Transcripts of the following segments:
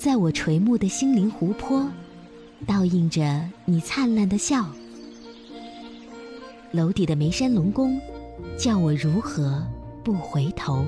在我垂暮的心灵湖泊，倒映着你灿烂的笑。楼底的眉山龙宫，叫我如何不回头。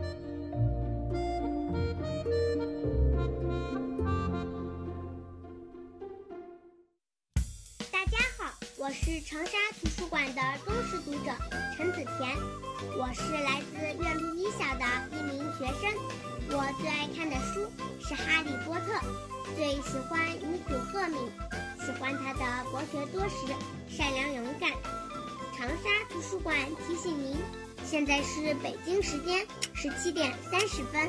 大家好，我是长沙图书馆的忠实读者陈子田，我是来自岳麓一小的一名学生。我最爱看的书是《哈利波特》，最喜欢女主赫敏，喜欢她的博学多识、善良勇敢。长沙图书馆提醒您，现在是北京时间17点30分。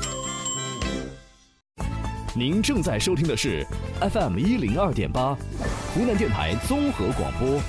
您正在收听的是 FM 102.8，湖南电台综合广播。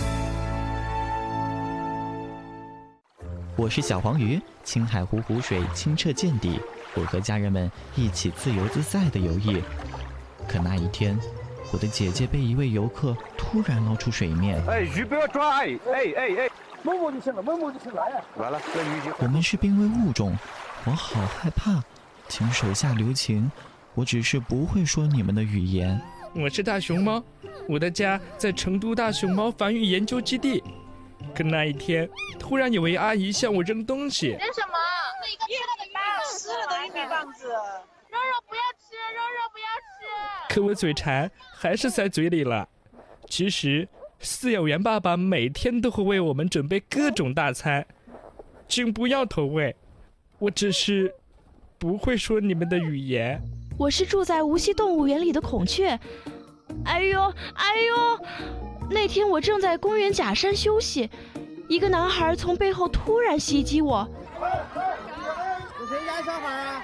我是小黄鱼，青海湖湖水清澈见底，我和家人们一起自由自在地游弋。可那一天，我的姐姐被一位游客突然捞出水面。 鱼不要抓！摸摸就行了，摸摸就行了。完了，这鱼就…… 我们是濒危物种，我好害怕，请手下留情。我只是不会说你们的语言。 我是大熊猫，我的家在成都大熊猫繁育研究基地。可那一天，突然有位阿姨向我扔东西。 扔什么？那一个吃了的玉米棒子。肉肉不要吃，肉肉不要吃。 可我嘴馋，还是塞嘴里了。其实，饲养员爸爸每天都会为我们准备各种大餐，请不要投喂。我只是不会说你们的语言。 我是住在无锡动物园里的孔雀。哎呦！那天我正在公园假山休息，一个男孩从背后突然袭击我。 是谁家小孩啊？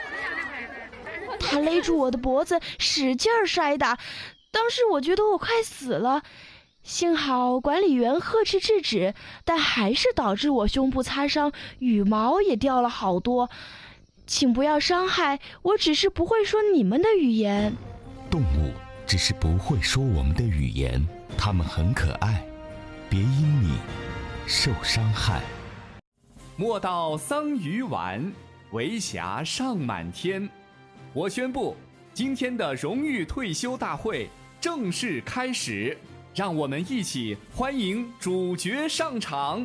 他勒住我的脖子，使劲摔打。当时我觉得我快死了，幸好管理员呵斥制止，但还是导致我胸部擦伤，羽毛也掉了好多。请不要伤害，我只是不会说你们的语言。 动物只是不会说我们的语言，它们很可爱，别因你受伤害。 莫道桑榆晚，为霞尚满天。我宣布，今天的荣誉退休大会正式开始，让我们一起欢迎主角上场。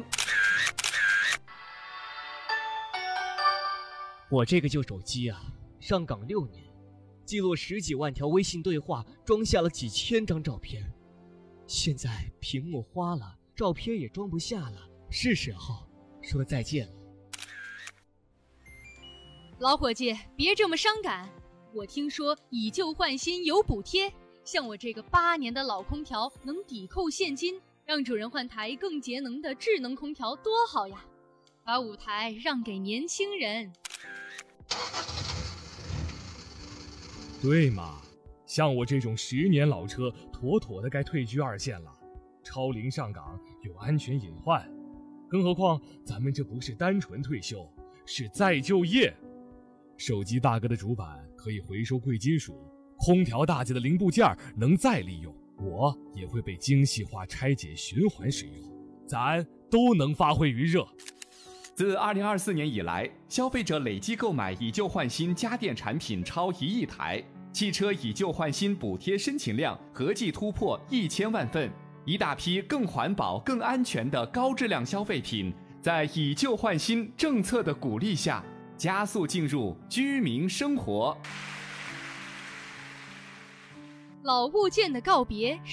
我这个旧手机啊，上岗6年，记录10几万条微信对话，装下了几千张照片。现在屏幕花了，照片也装不下了，是时候说再见了。 老伙计，别这么伤感。我听说以旧换新有补贴，像我这个8年的老空调能抵扣现金，让主人换台更节能的智能空调多好呀！把舞台让给年轻人。 对嘛，像我这种10年老车，妥妥的该退居2线了。超龄上岗有安全隐患，更何况咱们这不是单纯退休，是再就业。手机大哥的主板可以回收贵金属，空调大姐的零部件能再利用，我也会被精细化拆解循环使用，咱都能发挥余热。 自2024年以来，消费者累计购买以旧换新家电产品超1亿台，汽车以旧换新补贴申请量合计突破1000万份，一大批更环保、更安全的高质量消费品，在以旧换新政策的鼓励下，加速进入居民生活。 老物件的告别